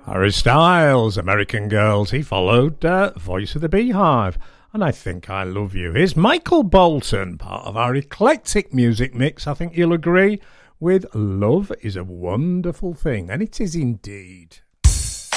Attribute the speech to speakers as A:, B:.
A: Harry Styles, American Girls. He followed Voice of the Beehive, and I Think I Love You. Here's Michael Bolton, part of our eclectic music mix. I think you'll agree with Love is a Wonderful Thing, and it is indeed.